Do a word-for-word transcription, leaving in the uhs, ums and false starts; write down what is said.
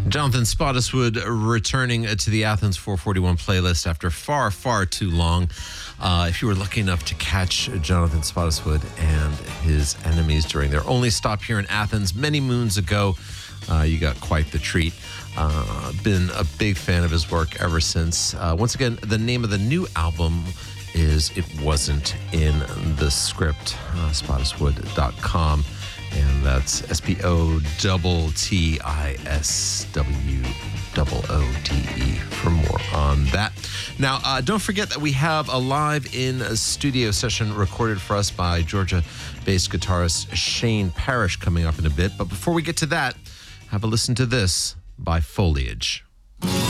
Jonathan Spottiswoode returning to the Athens four forty-one playlist after far, far too long. Uh, if you were lucky enough to catch Jonathan Spottiswoode and his enemies during their only stop here in Athens many moons ago, uh, you got quite the treat. Uh, been a big fan of his work ever since. Uh, once again, the name of the new album is It Wasn't in the Script, uh, spottiswoode dot com. And that's S P O T T I S W O O D E for more on that. Now, uh, don't forget that we have a live in studio session recorded for us by Georgia-based guitarist Shane Parrish coming up in a bit. But before we get to that, have a listen to this by Foliage.